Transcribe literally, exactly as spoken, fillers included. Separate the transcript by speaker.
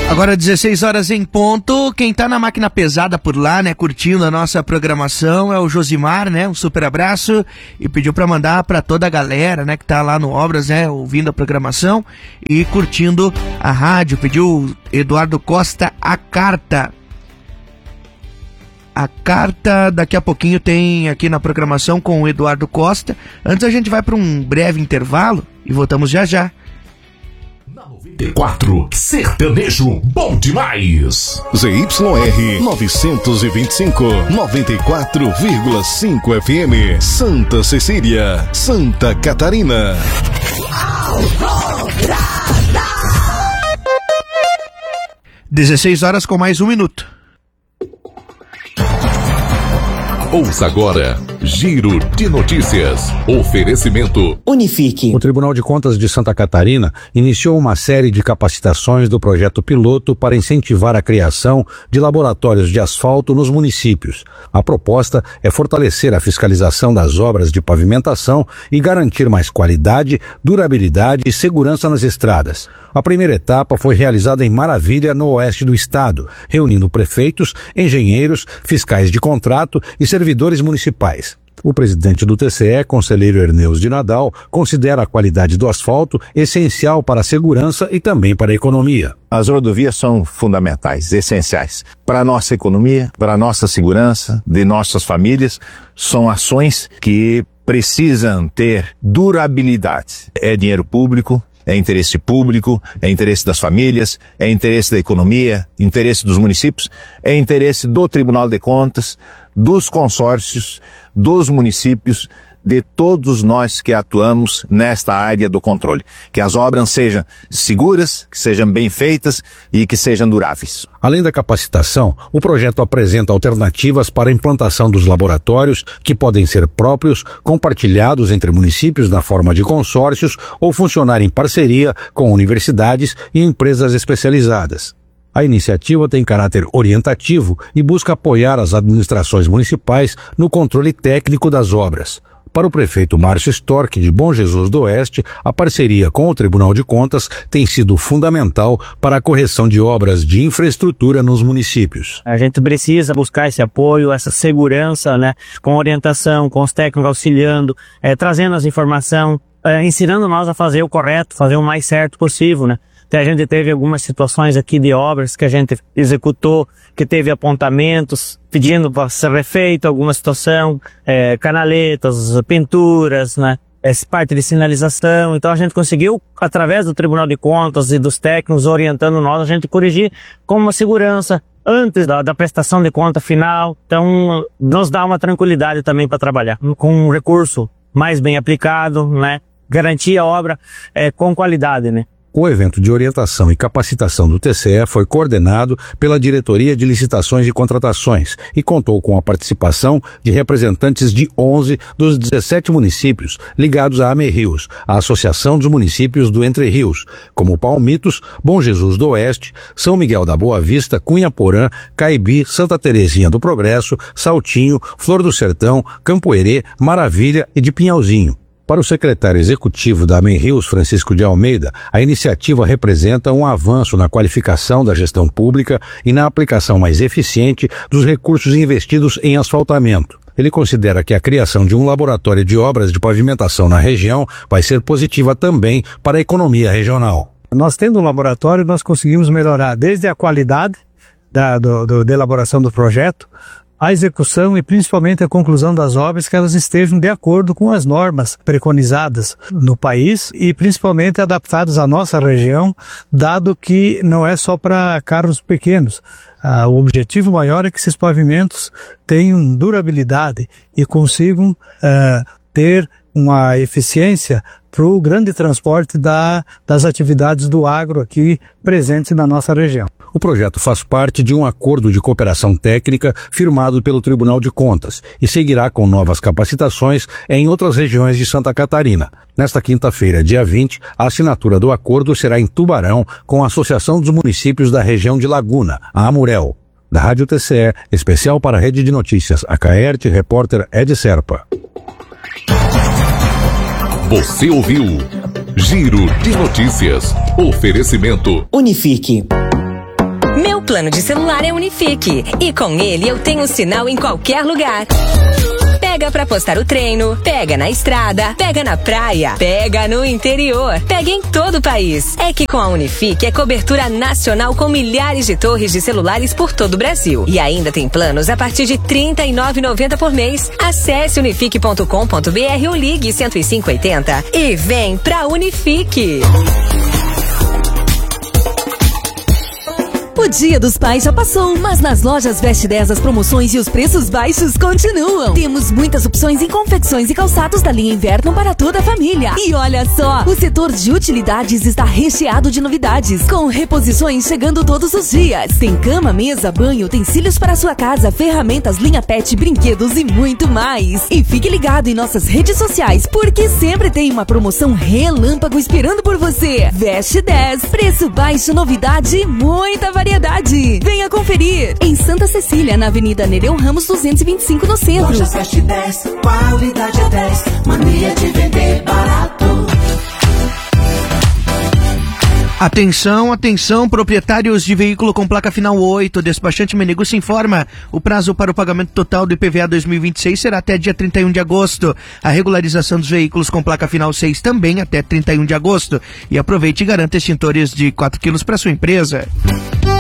Speaker 1: Agora dezesseis horas em ponto, quem tá na máquina pesada por lá, né, curtindo a nossa programação é o Josimar, né, um super abraço, e pediu pra mandar pra toda a galera, né, que tá lá no Obras, né, ouvindo a programação e curtindo a rádio. Pediu Eduardo Costa a carta. A carta daqui a pouquinho tem aqui na programação com o Eduardo Costa. Antes a gente vai para um breve intervalo e voltamos já já.
Speaker 2: noventa e quatro, sertanejo bom demais.
Speaker 3: Z Y R novecentos e vinte e cinco, noventa e quatro vírgula cinco F M, Santa Cecília, Santa Catarina.
Speaker 1: dezesseis horas com mais um minuto.
Speaker 2: Ouça agora, Giro de Notícias. Oferecimento
Speaker 4: Unifique.
Speaker 5: O Tribunal de Contas de Santa Catarina iniciou uma série de capacitações do projeto piloto para incentivar a criação de laboratórios de asfalto nos municípios. A proposta é fortalecer a fiscalização das obras de pavimentação e garantir mais qualidade, durabilidade e segurança nas estradas. A primeira etapa foi realizada em Maravilha, no oeste do estado, reunindo prefeitos, engenheiros, fiscais de contrato e servidores municipais. O presidente do T C E, conselheiro Erneus de Nadal, considera a qualidade do asfalto essencial para a segurança e também para a economia.
Speaker 6: As rodovias são fundamentais, essenciais para a nossa economia, para a nossa segurança, de nossas famílias. São ações que precisam ter durabilidade. É dinheiro público, é interesse público, é interesse das famílias, é interesse da economia, interesse dos municípios, é interesse do Tribunal de Contas, dos consórcios, dos municípios, de todos nós que atuamos nesta área do controle. Que as obras sejam seguras, que sejam bem feitas e que sejam duráveis.
Speaker 5: Além da capacitação, o projeto apresenta alternativas para a implantação dos laboratórios que podem ser próprios, compartilhados entre municípios na forma de consórcios ou funcionar em parceria com universidades e empresas especializadas. A iniciativa tem caráter orientativo e busca apoiar as administrações municipais no controle técnico das obras. Para o prefeito Márcio Storck, de Bom Jesus do Oeste, a parceria com o Tribunal de Contas tem sido fundamental para a correção de obras de infraestrutura nos municípios.
Speaker 7: A gente precisa buscar esse apoio, essa segurança, né, com orientação, com os técnicos auxiliando, é, trazendo as informações, é, ensinando nós a fazer o correto, fazer o mais certo possível, né. A gente teve algumas situações aqui de obras que a gente executou, que teve apontamentos pedindo para ser refeito alguma situação, é, canaletas, pinturas, né? Essa parte de sinalização. Então a gente conseguiu, através do Tribunal de Contas e dos técnicos orientando nós, a gente corrigir com uma segurança antes da, da prestação de conta final. Então nos dá uma tranquilidade também para trabalhar com um recurso mais bem aplicado, né? Garantir a obra é, com qualidade, né?
Speaker 5: O evento de orientação e capacitação do T C E foi coordenado pela Diretoria de Licitações e Contratações e contou com a participação de representantes de onze dos dezessete municípios ligados à AMERrios, a Associação dos Municípios do Entre Rios, como Palmitos, Bom Jesus do Oeste, São Miguel da Boa Vista, Cunha Porã, Caibi, Santa Terezinha do Progresso, Saltinho, Flor do Sertão, Campo Herê, Maravilha e de Pinhalzinho. Para o secretário executivo da AMERrios, Francisco de Almeida, a iniciativa representa um avanço na qualificação da gestão pública e na aplicação mais eficiente dos recursos investidos em asfaltamento. Ele considera que a criação de um laboratório de obras de pavimentação na região vai ser positiva também para a economia regional.
Speaker 8: Nós tendo um laboratório, nós conseguimos melhorar desde a qualidade da, do, do, da elaboração do projeto, a execução e principalmente a conclusão das obras, que elas estejam de acordo com as normas preconizadas no país e principalmente adaptadas à nossa região, dado que não é só para carros pequenos. Ah, o objetivo maior é que esses pavimentos tenham durabilidade e consigam ah, ter uma eficiência para o grande transporte da, das atividades do agro aqui presentes na nossa região.
Speaker 5: O projeto faz parte de um acordo de cooperação técnica firmado pelo Tribunal de Contas e seguirá com novas capacitações em outras regiões de Santa Catarina. Nesta quinta-feira, dia vinte, a assinatura do acordo será em Tubarão com a Associação dos Municípios da região de Laguna, a AMUREL. Da Rádio T C E, especial para a Rede de Notícias, a Caerte, repórter Ed Serpa.
Speaker 2: Você ouviu Giro de Notícias. Oferecimento
Speaker 4: Unifique. Meu plano de celular é Unifique e com ele eu tenho sinal em qualquer lugar. Pega pra postar o treino, pega na estrada, pega na praia, pega no interior, pega em todo o país. É que com a Unifique é cobertura nacional com milhares de torres de celulares por todo o Brasil. E ainda tem planos a partir de trinta e nove reais e noventa centavos por mês. Acesse unifique ponto com ponto br ou ligue cento e cinco oitenta e vem pra Unifique.
Speaker 9: O Dia dos Pais já passou, mas nas lojas Veste dez as promoções e os preços baixos continuam. Temos muitas opções em confecções e calçados da linha inverno para toda a família. E olha só, o setor de utilidades está recheado de novidades, com reposições chegando todos os dias. Tem cama, mesa, banho, utensílios para sua casa, ferramentas, linha pet, brinquedos e muito mais. E fique ligado em nossas redes sociais, porque sempre tem uma promoção relâmpago esperando por você. Veste dez, preço baixo, novidade e muita variedade. Venha conferir em Santa Cecília, na Avenida Nereu Ramos duzentos e vinte e cinco, no centro.
Speaker 10: Lojas Veste dez, qualidade é dez, mania de vender barato.
Speaker 1: Atenção, atenção, proprietários de veículo com placa final oito, despachante Menegus se informa, o prazo para o pagamento total do I P V A dois mil e vinte e seis será até dia trinta e um de agosto. A regularização dos veículos com placa final seis também até trinta e um de agosto. E aproveite e garanta extintores de quatro quilos para sua empresa.